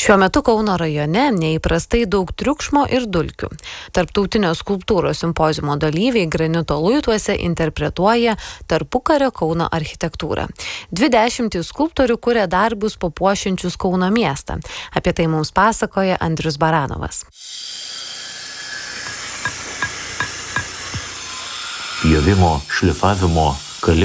Šiuo metu Kauno rajone neįprastai daug triukšmo ir dulkių. Tarptautinio skulptūros simpoziumo dalyviai granito luituose interpretuoja tarpukario Kauno architektūrą. 20 skulptorių kuria darbus papuošiančius Kauno miestą. Apie tai mums pasakoja Andrius Baranovas. Pjovimo, šlifavimo,